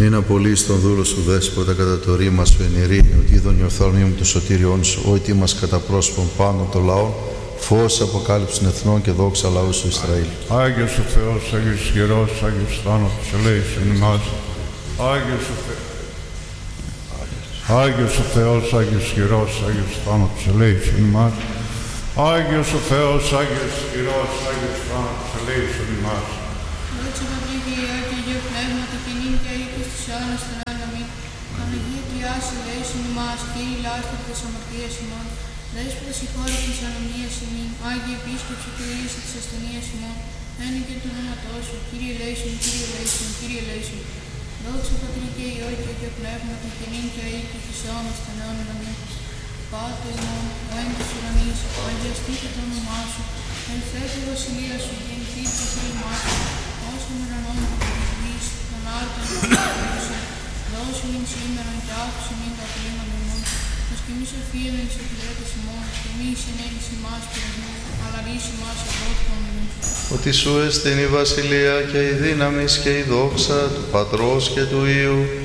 Μην απολύεις τον δούλο σου δέσποτα κατά το ρήμα σου εν ειρήνη, ότι είδον η οφθαλμή μου το σωτήριόν σου, ότι μας κατά πρόσωπον πάνω το λαό, φως αποκάλυψης εθνών και δόξα λαού σου Ισραήλ. Άγιος ο Θεός, Άγιος Ιερός, Άγιος Θάνατος, ελέησον ημάς. Άγιος ο Θεός. Άγιος ο Θεός, Άγιος Ιερός, Άγιος Θάνατος, ελέησον ημάς. Άγιος ο Θεός, Άγιος Ιερός, Άγιος Θάνατος, ελέησον ημάς. Δόξα Πατρί και Υιό και Αγίο Πνεύματι και νυν και αεί και στους αιώνας των αιώνων αμήν. Παναγία Τριάς, ελέησον ημάς, Κύριε λάστρε της αμαρτίας ημών. Δέσποτα συγχώρε της ανομίας ημών. Άγιε Επίσκεψε και ρίσε της ασθενείας ημών. Ένι και του όνοματός σου, Κύριε ελέησον, Κύριε ελέησον, Κύριε ελέησον. Δόξα Πατρί και Υιό και Αγίο Πνεύματι και νυν και αεί και στους αιώνας των αιώνων αμήν. Πάτερ ημών, ο εν της ουρανής, αγιαστείτε το όνομά σου. Ελθέτω η βασιλεία σου, γεννηθείτε το θέλημά σου. Όσο με ουρανόν και της γης, τον άρτον και δώσε μην σήμερα και άφησε μην τα κλίματα ημών. Ως και μη σοφία με τις εκλέτες ημών, και μη συνέχιση μας πειρασμού, αλλά ρίση μας απρόφητον ημών. Ότι σου εστίν η βασιλεία και η δύναμις και η δόξα του Πατρός και του Υιού